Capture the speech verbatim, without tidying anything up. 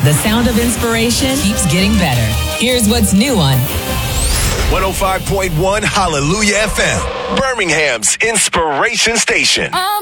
The sound of inspiration keeps getting better. Here's what's new on one oh five point one Hallelujah F M, Birmingham's inspiration station.